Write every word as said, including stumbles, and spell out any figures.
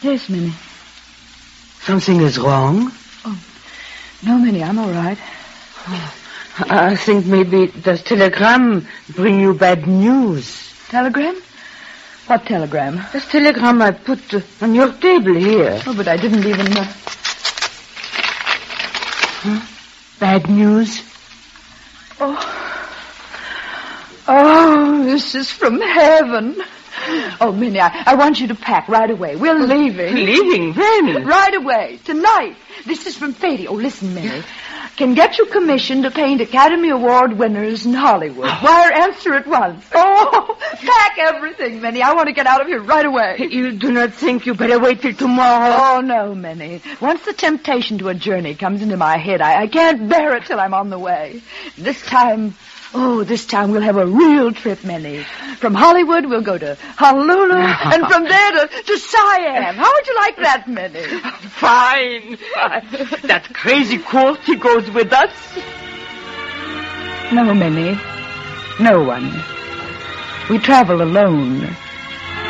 Yes, Minnie. Something is wrong? Oh, no, Minnie, I'm all right. Oh, I think maybe the telegram bring you bad news. Telegram? What telegram? The telegram I put uh, on your table here. Oh, but I didn't even... Uh... Huh? Bad news? Oh. Oh, this is from heaven. Oh, Minnie, I, I want you to pack right away. We're leaving. Leaving? When? Right away. Tonight. This is from Fady. Oh, listen, Minnie. Can get you commissioned to paint Academy Award winners in Hollywood. Wire answer at once. Oh, pack everything, Minnie. I want to get out of here right away. You do not think you better wait till tomorrow? Oh, no, Minnie. Once the temptation to a journey comes into my head, I, I can't bear it till I'm on the way. This time... Oh, this time we'll have a real trip, Minnie. From Hollywood, we'll go to Honolulu, and from there to, to Siam. How would you like that, Minnie? Fine, fine. That crazy Corky goes with us. No, Minnie. No one. We travel alone.